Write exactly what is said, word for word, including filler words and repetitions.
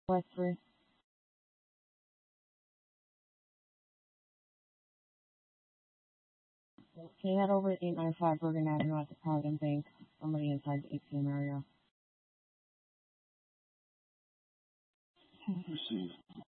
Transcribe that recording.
West three. Can you head over to eight nine five Bergen Avenue at the Provident Bank? Somebody inside the A T M area. Received.